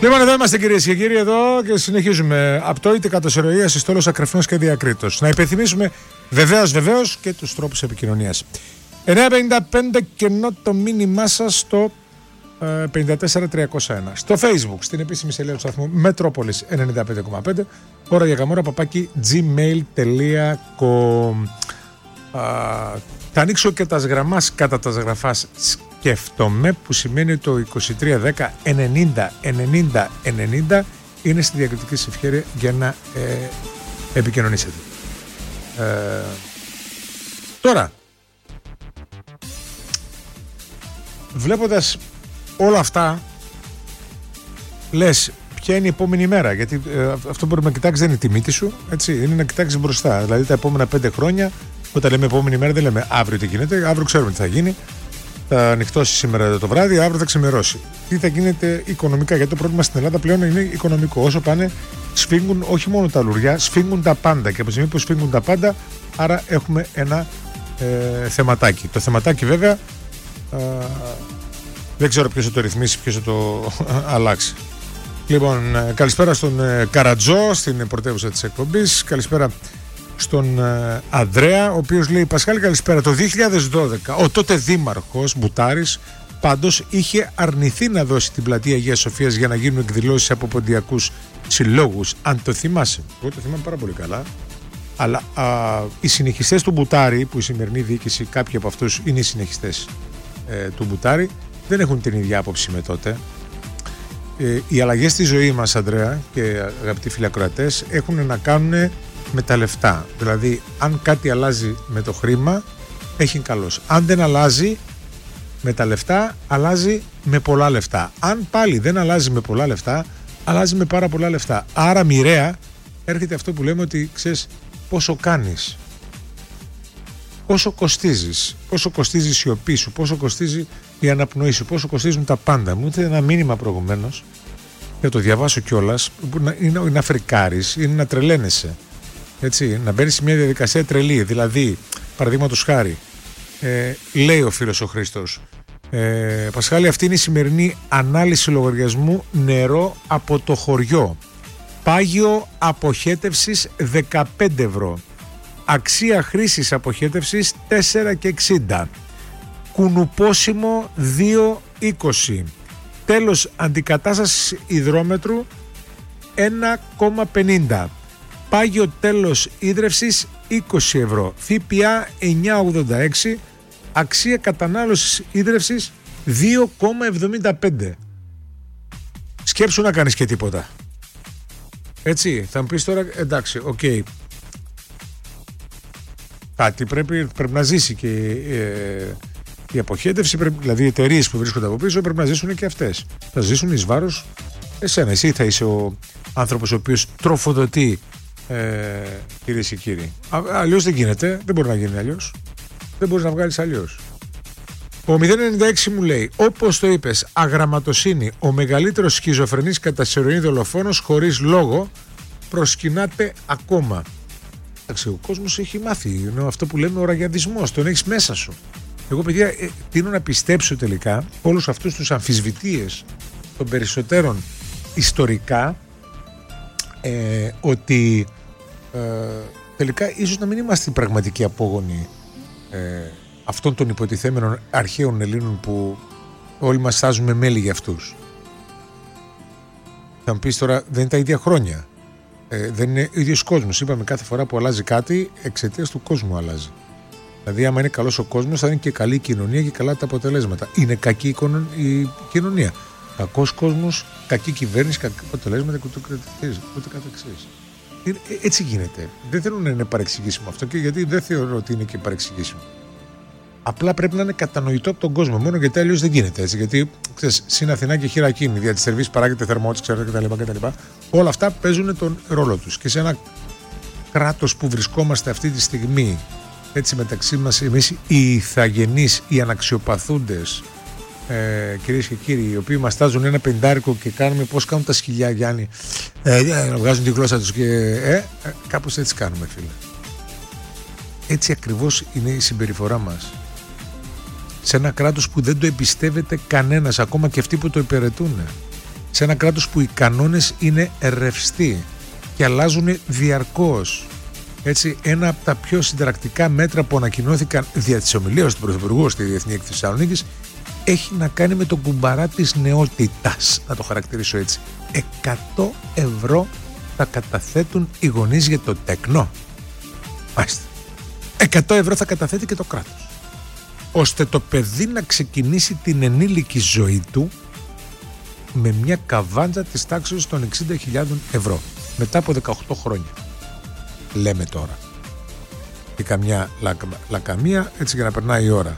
Λοιπόν, εδώ είμαστε κυρίες και κύριοι, εδώ και συνεχίζουμε. Απτόητη κατοσυρωία, συστόλος ακρεφνός και διακρίτως. Να υπενθυμίσουμε βεβαίως και τους τρόπους επικοινωνίας. 955 κενό το μήνυμά σας στο 54301. Στο Facebook, στην επίσημη σελίδα του σταθμού Μετρόπολης 95,5. Ώρα για καμόρα @gmail.com. Θα ανοίξω και τα γραμμάς κατά τα γραφάς σκέφτομαι, που σημαίνει το 2310 90 90 90 είναι στη διακριτική σας ευχέρεια για να επικοινωνήσετε. Τώρα, βλέποντας όλα αυτά, λες ποια είναι η επόμενη μέρα, γιατί αυτό που μπορούμε να κοιτάξεις δεν είναι τη μύτη σου, έτσι, είναι να κοιτάξεις μπροστά. Δηλαδή τα επόμενα 5 χρόνια, όταν λέμε επόμενη μέρα δεν λέμε αύριο τι γίνεται, αύριο ξέρουμε τι θα γίνει. Θα ανοιχτώσει σήμερα το βράδυ, αύριο θα ξημερώσει. Τι θα γίνεται οικονομικά, γιατί το πρόβλημα στην Ελλάδα πλέον είναι οικονομικό. Όσο πάνε, σφίγγουν όχι μόνο τα λουριά, σφίγγουν τα πάντα. Και από τη στιγμή που σφίγγουν τα πάντα, άρα έχουμε ένα θεματάκι. Το θεματάκι βέβαια δεν ξέρω ποιος θα το ρυθμίσει, ποιος θα το αλλάξει. Λοιπόν, καλησπέρα στον Καρατζό, στην πρωτεύουσα της εκπομπής. Καλησπέρα στον Ανδρέα, ο οποίος λέει: Πασχάλη, καλησπέρα. Το 2012 ο τότε δήμαρχος Μπουτάρης πάντως είχε αρνηθεί να δώσει την πλατεία Αγίας Σοφίας για να γίνουν εκδηλώσεις από ποντιακούς συλλόγους, αν το θυμάσαι. Εγώ το θυμάμαι πάρα πολύ καλά. Αλλά οι συνεχιστές του Μπουτάρη, που η σημερινή διοίκηση, κάποιοι από αυτούς είναι οι συνεχιστές του Μπουτάρη, δεν έχουν την ίδια άποψη με τότε. Οι αλλαγές στη ζωή μας, Ανδρέα και αγαπητοί φιλακροατές, έχουν να κάνουν με τα λεφτά. Δηλαδή, αν κάτι αλλάζει με το χρήμα, έχει καλώς. Αν δεν αλλάζει με τα λεφτά, αλλάζει με πολλά λεφτά. Αν πάλι δεν αλλάζει με πολλά λεφτά, αλλάζει με πάρα πολλά λεφτά. Άρα μοιραία έρχεται αυτό που λέμε ότι ξέρεις πόσο κάνεις, πόσο κοστίζεις, πόσο κοστίζει η σιωπή σου, πόσο κοστίζει η αναπνοή σου, πόσο κοστίζουν τα πάντα. Μου ήρθε ένα μήνυμα προηγουμένως, θα το διαβάσω κιόλας, που είναι να φρικάρεις, είναι να τρελαίνεσαι. Έτσι, να μπαίνεις σε μια διαδικασία τρελή. Δηλαδή, παραδείγματος χάρη, λέει ο φίλος ο Χρήστος, Πασχάλη, αυτή είναι η σημερινή ανάλυση λογαριασμού νερό από το χωριό. Πάγιο αποχέτευσης 15 ευρώ. Αξία χρήσης αποχέτευσης 4,60. Κουνουπόσιμο 2,20. Τέλος αντικατάστασης υδρόμετρου 1,50. Πάγιο τέλος ίδρευσης 20 ευρώ. ΦΠΑ 9,86. Αξία κατανάλωσης ίδρευσης 2,75. Σκέψου να κάνεις και τίποτα. Έτσι, θα μου πεις τώρα, εντάξει, οκ. Κάτι πρέπει να ζήσει και η αποχέτευση, δηλαδή οι εταιρείες που βρίσκονται από πίσω πρέπει να ζήσουν και αυτές. Θα ζήσουν εις βάρος εσένα. Εσύ θα είσαι ο άνθρωπος ο οποίος τροφοδοτεί, κυρίες και κύριοι. Αλλιώς δεν γίνεται, δεν μπορεί να γίνει αλλιώς. Δεν μπορείς να βγάλεις αλλιώς. Ο 096 μου λέει: όπως το είπες, αγραμματοσύνη, ο μεγαλύτερος σχιζοφρενής κατά σεροίνη δολοφόνος χωρίς λόγο προσκυνάται ακόμα. Εντάξει, ο κόσμος έχει μάθει. Είναι αυτό που λέμε ο ραγιαντισμός. Τον έχεις μέσα σου. Εγώ, παιδιά, τείνω να πιστέψω τελικά όλους αυτούς τους αμφισβητείες των περισσότερων ιστορικά, ότι τελικά ίσως να μην είμαστε οι πραγματικοί απόγονοι αυτών των υποτιθέμενων αρχαίων Ελλήνων που όλοι μας στάζουμε μέλη για αυτούς. Θα μου πεις τώρα, δεν είναι τα ίδια χρόνια. Δεν είναι ο ίδιος κόσμος. Είπαμε κάθε φορά που αλλάζει κάτι, εξαιτίας του κόσμου αλλάζει. Δηλαδή, άμα είναι καλός ο κόσμος, θα είναι και καλή η κοινωνία και καλά τα αποτελέσματα. Είναι κακή η κοινωνία. Κακός κόσμος, κακή κυβέρνηση, κακά αποτελέσματα και ούτω καθεξής. Έτσι γίνεται. Δεν θέλω να είναι παρεξηγήσιμο αυτό, και γιατί δεν θεωρώ ότι είναι και παρεξηγήσιμο. Απλά πρέπει να είναι κατανοητό από τον κόσμο. Μόνο γιατί αλλιώς δεν γίνεται έτσι. Γιατί ξέρεις, συν Αθηνά και χειρακίνη, δια της σερβίς παράγεται θερμότης, ξέρετε κτλ. Όλα αυτά παίζουν τον ρόλο τους. Και σε ένα κράτος που βρισκόμαστε αυτή τη στιγμή, έτσι μεταξύ μας, εμείς οι ηθαγενείς, οι αναξιοπαθούντες, κυρίες και κύριοι, οι οποίοι μας τάζουν ένα πεντάρικο και κάνουμε πώς κάνουν τα σκυλιά, Γιάννη, να βγάζουν τη γλώσσα τους και κάπως έτσι κάνουμε, φίλε. Έτσι ακριβώς είναι η συμπεριφορά μας. Σε ένα κράτος που δεν το εμπιστεύεται κανένας, ακόμα και αυτοί που το υπηρετούν. σε ένα κράτος που οι κανόνες είναι ρευστοί και αλλάζουν διαρκώς. Έτσι, ένα από τα πιο συνταρακτικά μέτρα που ανακοινώθηκαν δια της ομιλίας του Πρωθυπουργού στη Διεθνή Έκθεση Θεσσαλονίκης έχει να κάνει με τον κουμπαρά της νεότητας, να το χαρακτηρίσω έτσι. 100 ευρώ θα καταθέτουν οι γονείς για το τεκνό. Μάλιστα. 100 ευρώ θα καταθέτει και το κράτος, ώστε το παιδί να ξεκινήσει την ενήλικη ζωή του με μια καβάντζα της τάξης των 60.000 ευρώ μετά από 18 χρόνια. Λέμε τώρα. Και καμιά λακαμία, έτσι, για να περνάει η ώρα.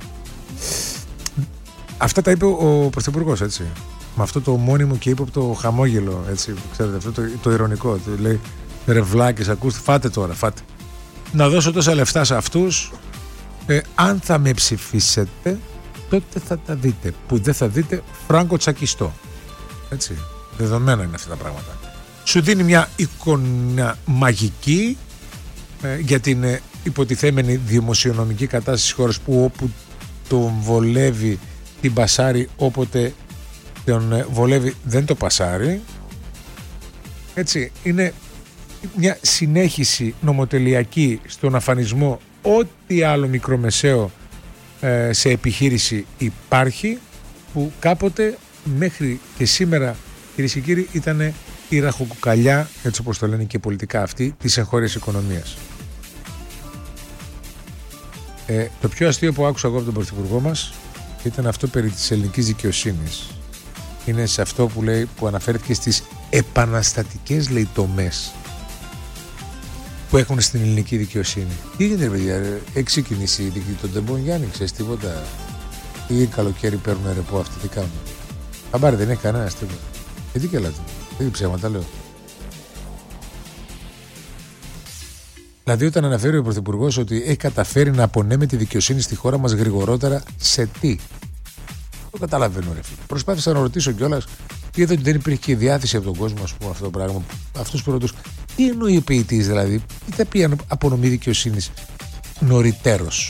Αυτά τα είπε ο Πρωθυπουργός, έτσι. Με αυτό το μόνιμο και ύποπτο χαμόγελο, έτσι. Ξέρετε, αυτό το ειρωνικό. Το λέει, ρε βλάκες, ακούστε, φάτε τώρα, φάτε. Να δώσω τόσα λεφτά σε αυτούς. Αν θα με ψηφίσετε, τότε θα τα δείτε. Που δεν θα δείτε, φράγκο τσακιστό. Έτσι. Δεδομένα είναι αυτά τα πράγματα. Σου δίνει μια εικόνα μαγική για την υποτιθέμενη δημοσιονομική κατάσταση της χώρας, που όπου τον βολεύει την πασάρει, όποτε τον βολεύει δεν το πασάρει. Έτσι, είναι μια συνέχιση νομοτελειακή στον αφανισμό ό,τι άλλο μικρομεσαίο σε επιχείρηση υπάρχει, που κάποτε μέχρι και σήμερα, κυρίες και κύριοι, ήταν η ραχοκοκαλιά, έτσι όπως το λένε και πολιτικά αυτοί, της εγχώριας οικονομίας. Το πιο αστείο που άκουσα εγώ από τον Πρωθυπουργό μας ήταν αυτό περί της ελληνικής δικαιοσύνης. Είναι σε αυτό που λέει, που αναφέρθηκε στις επαναστατικές, λέει, τομές που έχουν στην ελληνική δικαιοσύνη. Τι γίνεται, παιδιά, έχει ξεκινήσει η δίκη των τεμπών, Γιάννη, ξέρεις τίποτα? Ή καλοκαίρι παίρνουν ρεπό αυτοί, τι κάνουν? Χαμπάρι δεν έχει κανένας τίποτα. Τι και λέτε, δεν ψέματα λέω. Δηλαδή, όταν αναφέρει ο Πρωθυπουργός ότι έχει καταφέρει να απονέμει τη δικαιοσύνη στη χώρα μας γρηγορότερα, σε τι? Το καταλαβαίνω, ρε φίλε. Προσπάθησα να ρωτήσω κιόλας, και είδα ότι δεν υπήρχε και διάθεση από τον κόσμο, ας πούμε, αυτό το πράγμα. Αυτούς που ρωτούσαν, τι εννοεί ο ποιητής, δηλαδή, τι θα πει απονομή δικαιοσύνης νωριτέρως?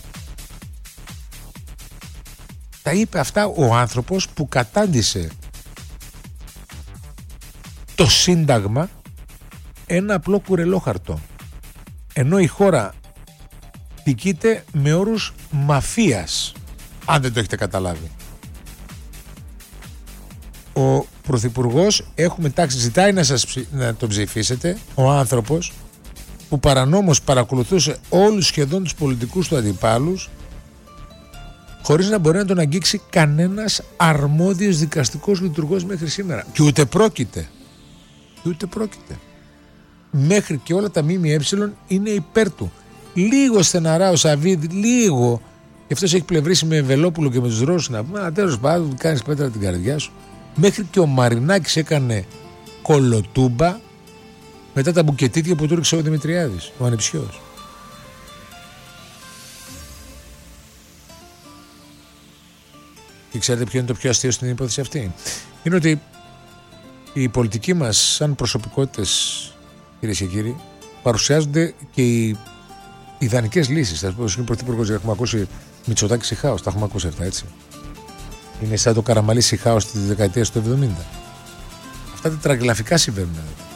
Τα είπε αυτά ο άνθρωπος που κατάντησε το Σύνταγμα ένα απλό κουρελόχαρτο, ενώ η χώρα δικείται με όρους μαφίας, αν δεν το έχετε καταλάβει. Ο Πρωθυπουργός, έχουμε τάξει, ζητάει να τον ψηφίσετε, ο άνθρωπος που παρανόμως παρακολουθούσε όλους σχεδόν τους πολιτικούς του αντιπάλους, χωρίς να μπορεί να τον αγγίξει κανένας αρμόδιος δικαστικός λειτουργός μέχρι σήμερα. Και ούτε πρόκειται. Μέχρι και όλα τα ΜΜΕ είναι υπέρ του. Λίγο στεναρά ο Σαββίδη, λίγο. Και αυτός έχει πλευρίσει με Βελόπουλο και με τους Ρώσους, να πούμε, τέλος πάντων, κάνεις πέτρα την καρδιά σου. Μέχρι και ο Μαρινάκης έκανε κολοτούμπα μετά τα μπουκετίτια που του ρίξε ο Δημητριάδης, ο ανεψιός. Και ξέρετε ποιο είναι το πιο αστείο στην υπόθεση αυτή? Είναι ότι οι πολιτικοί μας σαν προσωπικότητες, κυρίες και κύριοι, παρουσιάζονται και οι ιδανικές λύσεις. Θα πω, είναι πρωθυπουργός, έχουμε ακούσει Μητσοτάκη Σιχάος, τα έχουμε ακούσει αυτά, έτσι. Είναι σαν το Καραμαλή Σιχάος τη δεκαετία του 70. Αυτά τα τραγελαφικά συμβαίνουν.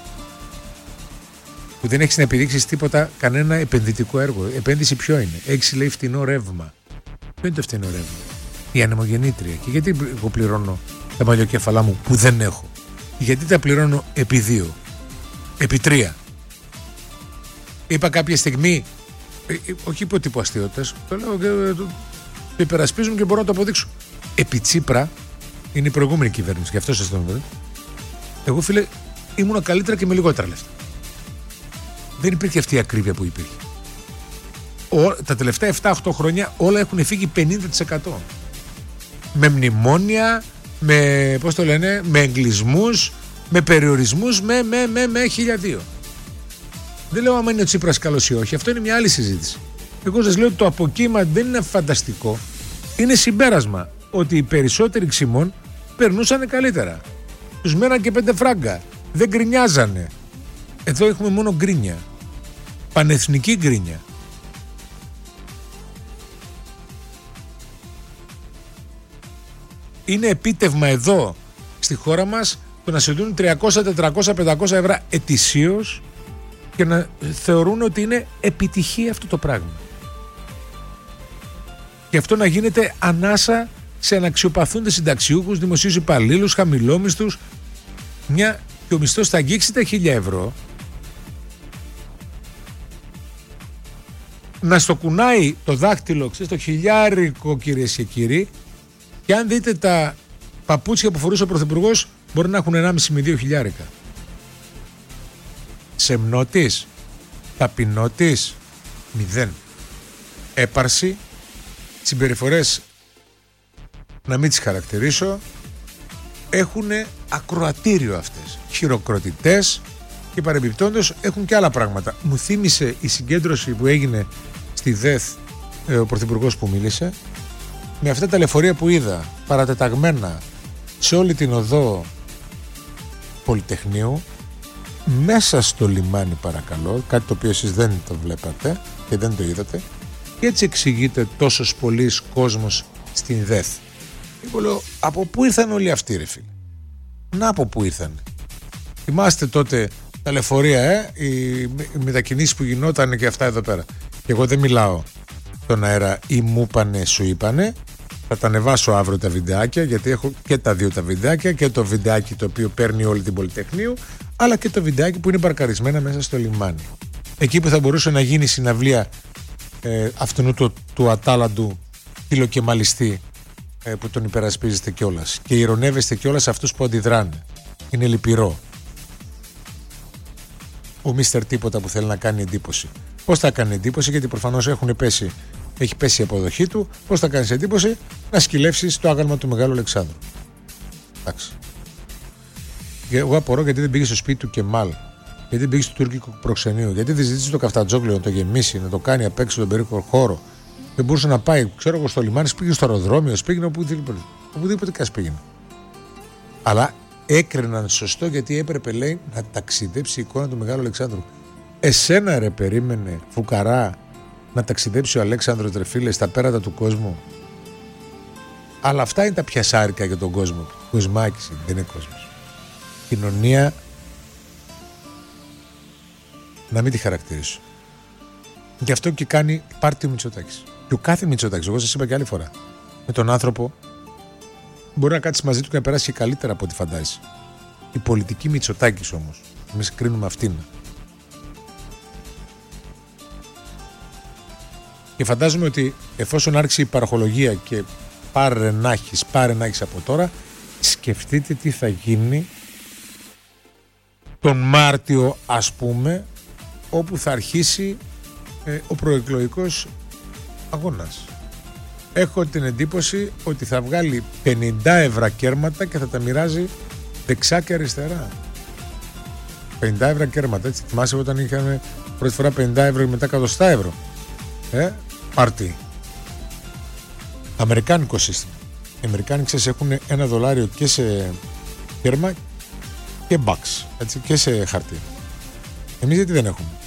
Που δεν έχεις να επιδείξεις τίποτα, κανένα επενδυτικό έργο. Επένδυση ποιο είναι? Έχεις, λέει, φτηνό ρεύμα. Ποιο είναι το φτηνό ρεύμα? Η ανεμογεννήτρια. Και γιατί εγώ πληρώνω τα μαλλιοκέφαλά μου που δεν έχω? Γιατί τα πληρώνω επί 2, επί 3? Είπα κάποια στιγμή, όχι υποτύπου αστείωτες, το λέω και το υπερασπίζουμε και μπορώ να το αποδείξω. Επί Τσίπρα, είναι η προηγούμενη κυβέρνηση, γι' αυτό σας το λέω. Εγώ, φίλε, ήμουν καλύτερα και με λιγότερα λεφτά. Δεν υπήρχε αυτή η ακρίβεια που υπήρχε. Τα τελευταία 7-8 χρόνια όλα έχουν φύγει 50%. Με μνημόνια, με, πώς το λένε, με εγκλισμούς, με περιορισμούς, με 1002. Δεν λέω άμα είναι ο Τσίπρας καλός ή όχι, αυτό είναι μια άλλη συζήτηση. Εγώ σας λέω ότι το αποκύμα δεν είναι φανταστικό. Είναι συμπέρασμα ότι οι περισσότεροι ξημών περνούσαν καλύτερα. Τους μέναν και 5 φράγκα. Δεν γκρινιάζανε. Εδώ έχουμε μόνο γκρίνια. Πανεθνική γκρίνια. Είναι επίτευγμα εδώ στη χώρα μας το να σε δίνουν 300, 400, 500 ευρώ ετησίως και να θεωρούν ότι είναι επιτυχία αυτό το πράγμα. Και αυτό να γίνεται ανάσα σε αναξιοπαθούντες συνταξιούχους, δημοσίους υπαλλήλους, χαμηλόμισθους, μια και ο μισθός θα αγγίξει τα 1.000 ευρώ. Να στο κουνάει το δάχτυλο, ξέρεις, το χιλιάρικο, κυρίες και κύριοι, και αν δείτε τα παπούτσια που φορούσε ο Πρωθυπουργός, μπορεί να έχουν 1,5 με 2 χιλιάρικα. Σεμνότης, ταπεινότης, 0. Έπαρση, συμπεριφορές να μην τις χαρακτηρίσω, έχουν ακροατήριο αυτές. Χειροκροτητές και παρεμπιπτόντως έχουν και άλλα πράγματα. Μου θύμισε η συγκέντρωση που έγινε στη ΔΕΘ, ο Πρωθυπουργός που μίλησε, με αυτά τα λεωφορεία που είδα παρατεταγμένα σε όλη την οδό Πολυτεχνείου, μέσα στο λιμάνι, παρακαλώ, κάτι το οποίο εσείς δεν το βλέπατε και δεν το είδατε, και έτσι εξηγείται τόσος πολλής κόσμος στην ΔΕΘ. Εγώ λέω, από πού ήρθαν όλοι αυτοί, ρε φίλε? Να, από πού ήρθαν? Θυμάστε τότε τα λεωφορεία, οι μετακινήσεις που γινόταν και αυτά εδώ πέρα. Και εγώ δεν μιλάω στον αέρα ή μου είπανε, σου είπανε. Θα τα ανεβάσω αύριο τα βιντεάκια, γιατί έχω και τα δύο τα βιντεάκια, και το βιντεάκι το οποίο παίρνει όλη την Πολυτεχνείου, αλλά και το βιντεάκι που είναι παρκαρισμένα μέσα στο λιμάνι. Εκεί που θα μπορούσε να γίνει συναυλία αυτού του ατάλαντου φιλοκεμαλιστή που τον υπερασπίζεστε κιόλας και ειρωνεύεστε κιόλας αυτούς που αντιδράνε. Είναι λυπηρό. Ο Μίστερ Τίποτα που θέλει να κάνει εντύπωση. Πώς θα κάνει εντύπωση? Γιατί προφανώς έχει πέσει η αποδοχή του. Πώς θα κάνεις εντύπωση? Να σκυλεύσεις το άγαλμα του Μεγάλου Αλεξάνδρου. Εντάξει. Εγώ απορώ γιατί δεν πήγε στο σπίτι του Κεμάλ, γιατί δεν πήγε στο τουρκικό προξενείο, γιατί δεν ζήτησε το καφτατζόγλιο να το γεμίσει, να το κάνει απ' έξω τον περίπου χώρο. Δεν μπορούσε να πάει, ξέρω εγώ, στο λιμάνι, πήγε στο αεροδρόμιο, πήγαινε οπουδήποτε και ας πήγαινε. Αλλά έκριναν σωστό, γιατί έπρεπε, λέει, να ταξιδέψει η εικόνα του Μεγάλου Αλεξάνδρου. Εσένα, ρε, περίμενε, φουκαρά, να ταξιδέψει ο Αλέξανδρος, ρε φίλε, στα πέρατα του κόσμου? Αλλά αυτά είναι τα πιασάρικα για τον κόσμο. Κοσμάκης δεν είναι κόσμος. Κοινωνία, να μην τη χαρακτηρίσω. Γι' αυτό και κάνει πάρτι ο Μητσοτάκης. Και ο κάθε Μητσοτάκης, εγώ σας είπα και άλλη φορά, με τον άνθρωπο μπορεί να κάτσει μαζί του και να περάσει καλύτερα από ό,τι φαντάζεσαι. Η πολιτική Μητσοτάκης όμως, εμείς κρίνουμε αυτήν. Και φαντάζομαι ότι εφόσον άρχισε η παραχολογία και πάρε να έχεις από τώρα, σκεφτείτε τι θα γίνει τον Μάρτιο, ας πούμε, όπου θα αρχίσει ο προεκλογικός αγώνας. Έχω την εντύπωση ότι θα βγάλει 50 ευρώ κέρματα και θα τα μοιράζει δεξιά και αριστερά. 50 ευρώ κέρματα, έτσι. Θυμάσαι όταν είχαμε πρώτη φορά 50 ευρώ και μετά 100 ευρώ. Πάρτι. Αμερικάνικο σύστημα. Οι Αμερικάνοι, ξέρεις, έχουν $1 και σε κέρμα και bucks, έτσι, και σε χαρτί. Εμείς γιατί δεν έχουμε?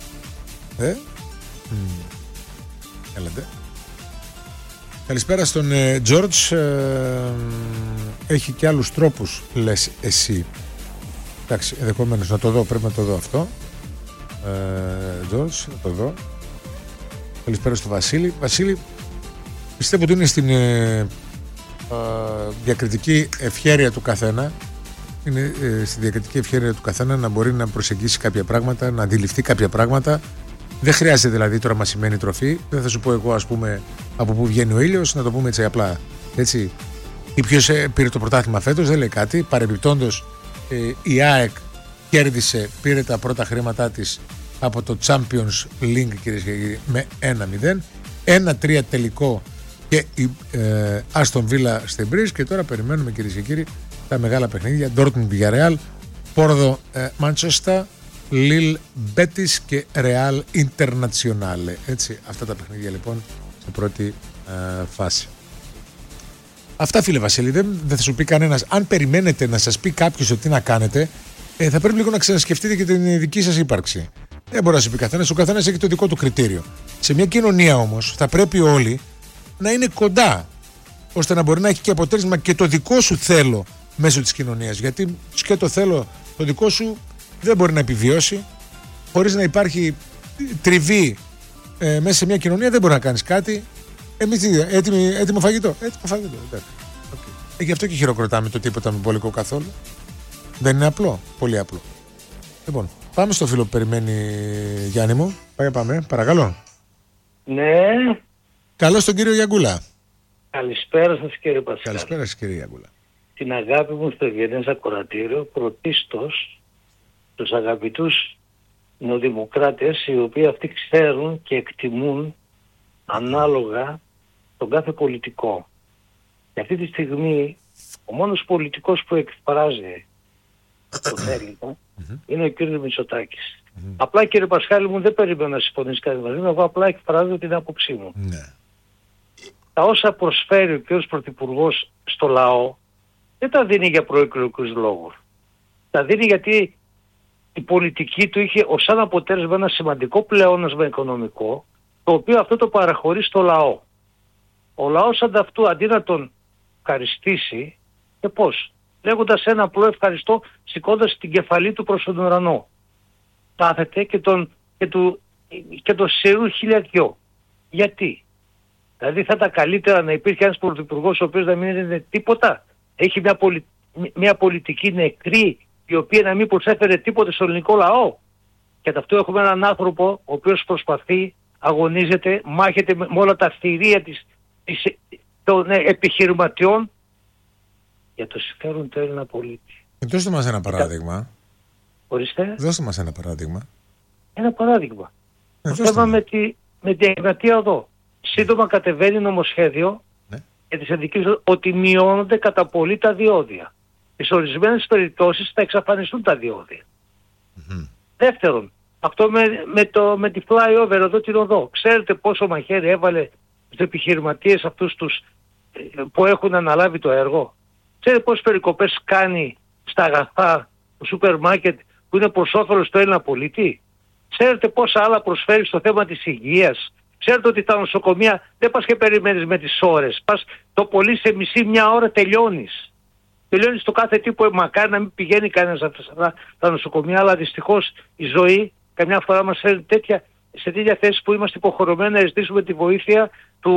Έλατε. Καλησπέρα στον George. Έχει και άλλους τρόπους, λες εσύ. Εντάξει, ενδεχομένως να το δω, πρέπει να το δω αυτό. George, να το δω. Καλησπέρα στο Βασίλη. Βασίλη, πιστεύω ότι είναι στην διακριτική ευχέρεια του καθένα. Είναι στη διακριτική ευχέρεια του καθένα να μπορεί να προσεγγίσει κάποια πράγματα, να αντιληφθεί κάποια πράγματα. Δεν χρειάζεται δηλαδή τώρα μασημένη τροφή. Δεν θα σου πω εγώ, ας πούμε, από πού βγαίνει ο ήλιος, να το πούμε έτσι απλά. Έτσι. Ή ποιος πήρε το πρωτάθλημα φέτος, δεν λέει κάτι. Παρεμπιπτόντως, η ΑΕΚ κέρδισε, πήρε τα πρώτα χρήματά της από το Champions League, κυρίες και κύριοι, με 1-0. 1-3 τελικό και η Aston Villa στην Μπρίζ. Και τώρα περιμένουμε, κυρίες και κύριοι, τα μεγάλα παιχνίδια. Dortmund Villarreal, Porto Manchester, Lille Betis και Real Internazionale. Έτσι, αυτά τα παιχνίδια λοιπόν στην πρώτη φάση. Αυτά, φίλε Βασίλη, δεν θα σου πει κανένας. Αν περιμένετε να σας πει κάποιος ότι τι να κάνετε, θα πρέπει λίγο να ξανασκεφτείτε και την δική σας ύπαρξη. Δεν μπορεί να σου πει καθένας, ο καθένας έχει το δικό του κριτήριο. Σε μια κοινωνία όμως θα πρέπει όλοι να είναι κοντά, ώστε να μπορεί να έχει και αποτέλεσμα και το δικό σου θέλω μέσω της κοινωνίας. Γιατί και το θέλω το δικό σου δεν μπορεί να επιβιώσει χωρίς να υπάρχει τριβή μέσα σε μια κοινωνία. Δεν μπορεί να κάνεις κάτι. Εμείς έτοιμο φαγητό. Έτοιμο φαγητό. Okay. Γι' αυτό και χειροκροτάμε το τίποτα με πολικό καθόλου. Δεν είναι απλό. Πολύ απλό. Λοιπόν, πάμε στο φίλο που περιμένει, Γιάννη μου. Πάμε. Παρακαλώ. Ναι. Καλώς τον κύριο Γιαγκούλα. Καλησπέρα σας κύριε Πασχάλη. Καλησπέρα σας κύριε Γιαγκούλα. Την αγάπη μου στο Ευγενές Ακροατήριο, πρωτίστως τους αγαπητούς νεοδημοκράτες, οι οποίοι αυτοί ξέρουν και εκτιμούν ανάλογα τον κάθε πολιτικό. Και αυτή τη στιγμή ο μόνος πολιτικός που εκφράζει τον Έλληνα είναι ο κύριος Μητσοτάκης. Απλά κύριε Πασχάλη μου, δεν περίμενα να συμφωνήσει κάτι μαζί μου, εγώ απλά εκφράζω την άποψή μου. Ναι. Τα όσα προσφέρει ο κύριος Πρωθυπουργός στο λαό δεν τα δίνει για προεκλογικούς λόγους. Τα δίνει γιατί η πολιτική του είχε ως ένα αποτέλεσμα ένα σημαντικό πλεόνασμα οικονομικό, το οποίο αυτό το παραχωρεί στο λαό. Ο λαός ανταυτού αντί να τον ευχαριστήσει, και πώς, λέγοντας ένα απλό ευχαριστώ, σηκώντας την κεφαλή του προς τον ουρανό. Κάθεται και τον σειρούν χίλια δυο. Γιατί? Δηλαδή θα ήταν καλύτερα να υπήρχε ένας πρωθυπουργός ο οποίος να μην είναι τίποτα. Έχει μια πολιτική νεκρή, η οποία να μην προσέφερε τίποτα στο ελληνικό λαό. Και αυτό έχουμε έναν άνθρωπο ο οποίος προσπαθεί, αγωνίζεται, μάχεται με όλα τα θηρία των επιχειρηματιών για το συμφέρον του Έλληνα πολίτη. Δώστε μας ένα παράδειγμα. Ορίστε. Δώστε μας ένα παράδειγμα. Ένα παράδειγμα. Το θέμα με την Εγνατία Οδό. Σύντομα κατεβαίνει νομοσχέδιο για τις ενδικήσεις ότι μειώνονται κατά πολύ τα διόδια. Σε ορισμένες περιπτώσεις θα εξαφανιστούν τα διόδια. Δεύτερον, αυτό με τη flyover εδώ την οδό. Ξέρετε πόσο μαχαίρι έβαλε τους επιχειρηματίες αυτούς που έχουν αναλάβει το έργο? Ξέρετε πόσες περικοπές κάνει στα αγαθά του σούπερ μάρκετ που είναι προς όφελος του Έλληνα πολίτη? Ξέρετε πόσα άλλα προσφέρει στο θέμα της υγείας? Ξέρετε ότι τα νοσοκομεία δεν πας και περιμένεις με τις ώρες. Πας το πολύ σε μισή-μια ώρα τελειώνεις. Τελειώνεις το κάθε τι που μακάρι να μην πηγαίνει κανένας από τα νοσοκομεία, αλλά δυστυχώς η ζωή καμιά φορά μας φέρνει σε τέτοια θέση που είμαστε υποχρεωμένοι να ζητήσουμε τη βοήθεια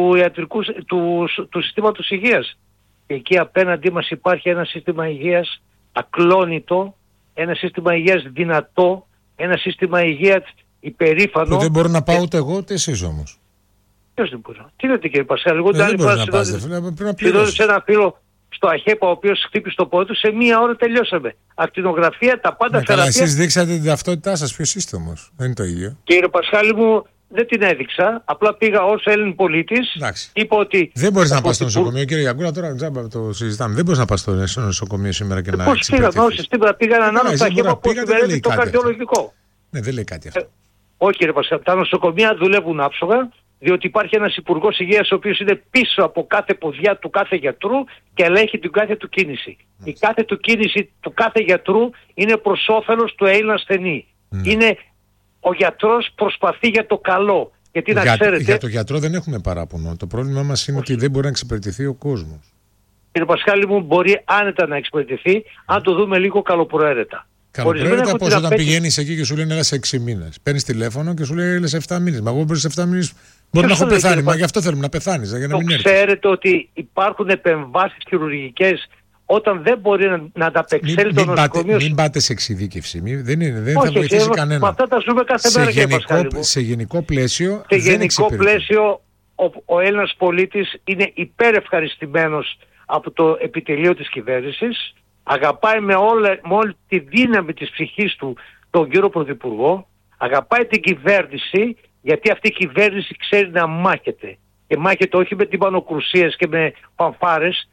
του συστήματος υγείας. Και εκεί απέναντί μας υπάρχει ένα σύστημα υγείας ακλόνητο, ένα σύστημα υγείας δυνατό, ένα σύστημα υγείας υπερήφανο. Που δεν μπορώ να πάω ούτε εγώ ούτε εσείς όμως. Ποιος δεν μπορεί? Τι λέτε κύριε Πασχάλη? Εγώ την άλλη φορά πληρώσει ένα φίλο στο ΑΧΕΠΑ ο οποίος χτύπησε το πόδι του, σε μία ώρα τελειώσαμε. Ακτινογραφία, τα πάντα θεραπεία. Καλά, εσείς δείξατε την ταυτότητά σας, ποιος είστε όμως? Δεν είναι το ίδιο. Κύριε Πασχάλη μου, δεν την έδειξα. Απλά πήγα ως Έλλην πολίτης. Είπα ότι. Δεν μπορείς να πας στο νοσοκομείο, κύριε Γιαγκούλα, τώρα τζάμπα το συζητάμε. Δεν μπορείς να πας στο νοσοκομείο σήμερα και να εξυπηρετήσεις. Πώς πήγα έναν άλλο στο ΑΧΕΠΑ που κυβερνάει το καρδιολογικό. Ναι, δεν λέει κάτι αυτό. Όχι κύριε Πασχάλη, τα νοσοκομεία δουλεύουν άψογα, διότι υπάρχει ένας υπουργός υγείας ο οποίος είναι πίσω από κάθε ποδιά του κάθε γιατρού και ελέγχει την κάθε του κίνηση. Η κάθε του κίνηση του κάθε γιατρού είναι προς όφελος του Έλληνα ασθενή. Είναι ο γιατρός προσπαθεί για το καλό. Γιατί να ξέρετε. Για το γιατρό δεν έχουμε παράπονο. Το πρόβλημά μας είναι ότι δεν μπορεί να εξυπηρετηθεί ο κόσμος. Κύριε Πασχάλη μου, μπορεί άνετα να εξυπηρετηθεί αν το δούμε λίγο καλοπροαίρετα. Καλοπροαίρετα πώς όταν πηγαίνεις εκεί και σου λένε έλα σε 6 μήνες. Παίρνεις τηλέφωνο και σου λέει έλα σε 7 μήνες. Μα εγώ πρέπει σε 7 μήνες. Μπορεί να έχω πεθάνει, μα γι' αυτό θέλουμε να πεθάνεις. Για να μην έρθει. Ξέρετε ότι υπάρχουν επεμβάσεις χειρουργικές όταν δεν μπορεί να ανταπεξέλθει το νοσοκομείο. Μην πάτε σε εξειδίκευση. Δεν θα βοηθήσει κανένα. Αυτά τα ζούμε κάθε μέρα. Σε γενικό πλαίσιο. Σε γενικό πλαίσιο ο Έλληνας πολίτης είναι υπερευχαριστημένος από το επιτελείο της κυβέρνησης. Αγαπάει με όλη τη δύναμη της ψυχής του τον κύριο Πρωθυπουργό. Αγαπάει την κυβέρνηση. Γιατί αυτή η κυβέρνηση ξέρει να μάχεται. Και μάχεται όχι με τυμπανοκρουσίες και με φανφάρες.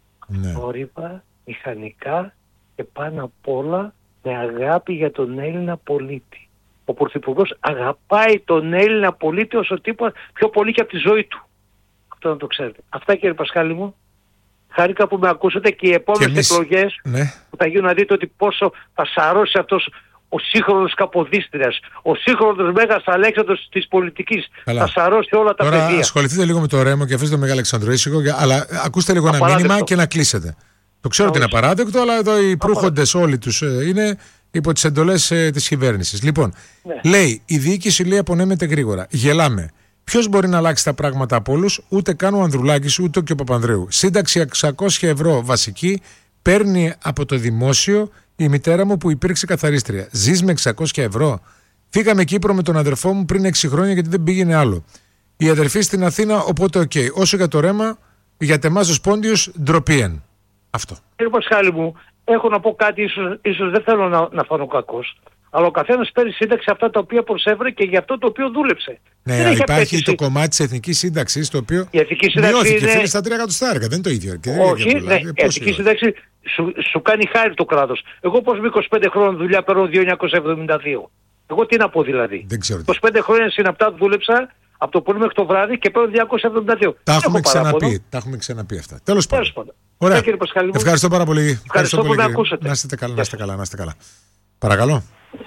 Θόρυβα, μηχανικά και πάνω απ' όλα με αγάπη για τον Έλληνα πολίτη. Ο Πρωθυπουργός αγαπάει τον Έλληνα πολίτη όσο τίποτα πιο πολύ και από τη ζωή του. Αυτό να το ξέρετε. Αυτά κύριε Πασχάλη μου. Χάρηκα που με ακούσατε και οι επόμενες εκλογές που θα γίνουν να δείτε ότι πόσο θα σαρώσει αυτός ο σύγχρονος Καποδίστριας, ο σύγχρονος Μέγας Αλέξανδρος της πολιτικής. Θα σαρώσει όλα τα πεδία. Τώρα ασχοληθείτε λίγο με το Ρέμο και αφήστε τον Μέγα Αλεξανδρό ήσυχο, αλλά ακούστε λίγο ένα μήνυμα και να κλείσετε. Το ξέρω ότι είναι απαράδεκτο, αλλά εδώ οι προύχοντες όλοι τους είναι υπό τις εντολές της κυβέρνησης. Λοιπόν, λέει η διοίκηση λέει απονέμεται γρήγορα. Γελάμε. Ποιος μπορεί να αλλάξει τα πράγματα από όλους, ούτε καν ο Ανδρουλάκης, ούτε και ο Παπανδρέου. Σύνταξη 600 ευρώ βασική παίρνει από το δημόσιο η μητέρα μου που υπήρξε καθαρίστρια. Ζεις με 600 ευρώ. Φύγαμε Κύπρο με τον αδερφό μου πριν 6 χρόνια γιατί δεν πήγαινε άλλο. Η αδερφή στην Αθήνα, οπότε οκ. Όσο για το ρέμα, για τεμάς τους πόντιους, ντροπίεν. Αυτό. Κύριε Πασχάλη μου, έχω να πω κάτι, ίσως δεν θέλω να φανώ κακός. Αλλά ο καθένας παίρνει σύνταξη αυτά τα οποία προσέφερε και για αυτό το οποίο δούλεψε. Ναι, αλλά υπάρχει το κομμάτι της εθνικής σύνταξης, το οποίο μειώθηκε φίλε στα 3 εκατοστάρικα. Δεν είναι το ίδιο. Όχι, ναι, η εθνική σύνταξη σου κάνει χάρη το κράτος. Εγώ πώς με 25 χρόνια δουλειά παίρνω 2.972. Εγώ τι να πω δηλαδή. 25 χρόνια συναπτά δούλεψα από το πρωί μέχρι το βράδυ και παίρνω 272. Τα έχουμε ξαναπεί αυτά. Τέλος πάντων. Ωραία. Ευχαριστώ πάρα πολύ. Ευχαριστώ που με ακούσατε. Να είστε καλά. Παρακαλώ.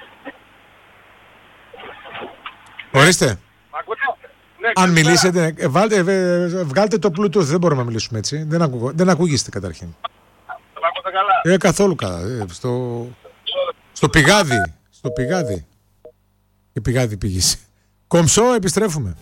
Ορίστε. Ναι, αν μιλήσετε, βγάλτε το Bluetooth. Δεν μπορούμε να μιλήσουμε έτσι. Δεν ακούγεστε καταρχήν. Καλά. Καθόλου καλά. Στο πηγάδι. Η πηγάδι πήγησε. Κομψό, επιστρέφουμε.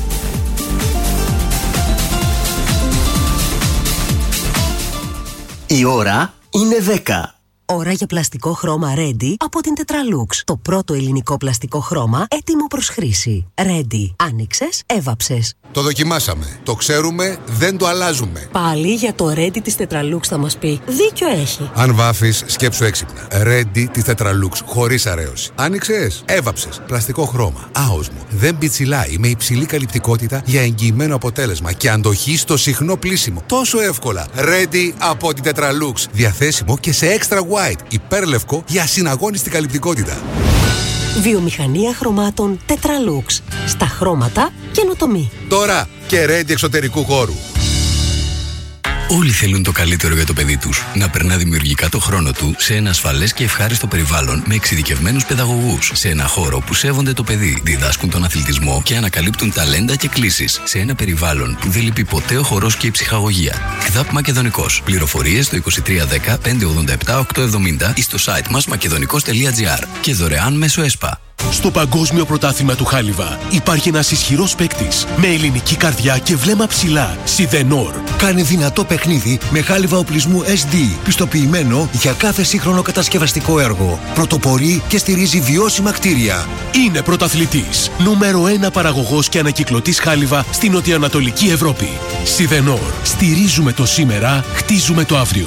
Η ώρα είναι 10. Ώρα για πλαστικό χρώμα Ready από την Tetralux. Το πρώτο ελληνικό πλαστικό χρώμα έτοιμο προς χρήση. Ready. Άνοιξες, έβαψες. Το δοκιμάσαμε. Το ξέρουμε, δεν το αλλάζουμε. Πάλι για το Ready της Tetralux θα μας πει. Δίκιο έχει. Αν βάφεις, σκέψου έξυπνα. Ready της Tetralux, χωρίς αρέωση. Άνοιξες, έβαψες. Πλαστικό χρώμα. Άοσμο. Δεν πιτσιλάει, με υψηλή καλυπτικότητα για εγγυημένο αποτέλεσμα και αντοχή στο συχνό πλύσιμο. Τόσο εύκολα. Ready από την Tetralux. Διαθέσιμο και σε extra white. Υπέρλευκο για ασυναγώνιστη καλυπτικότητα. Βιομηχανία χρωμάτων Tetralux. Στα χρώματα καινοτομή. Τώρα και Ready εξωτερικού χώρου. Όλοι θέλουν το καλύτερο για το παιδί τους. Να περνά δημιουργικά το χρόνο του σε ένα ασφαλές και ευχάριστο περιβάλλον με εξειδικευμένους παιδαγωγούς. Σε ένα χώρο που σέβονται το παιδί, διδάσκουν τον αθλητισμό και ανακαλύπτουν ταλέντα και κλίσεις. Σε ένα περιβάλλον που δεν λείπει ποτέ ο χορός και η ψυχαγωγία. ΚΔΑΠ Μακεδονικός. Πληροφορίες στο 2310 587 870 ή στο site μας makedonικos.gr και δωρεάν μέσω ΕΣΠΑ. Στο Παγκόσμιο Πρωτάθλημα του Χάλιβα υπάρχει ένας ισχυρός παίκτης με ελληνική καρδιά και βλέμμα ψηλά. Σιδενόρ. Κάνει δυνατό παιχνίδι με χάλιβα οπλισμού SD, πιστοποιημένο για κάθε σύγχρονο κατασκευαστικό έργο. Πρωτοπορεί και στηρίζει βιώσιμα κτίρια. Είναι πρωταθλητής. Νούμερο 1 παραγωγός και ανακυκλωτής χάλιβα στην νοτιοανατολική Ευρώπη. Σιδενόρ. Στηρίζουμε το σήμερα, χτίζουμε το αύριο.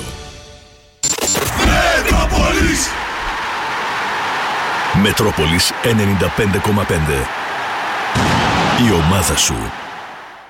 Μετρόπολης 95,5. Η ομάδα σου.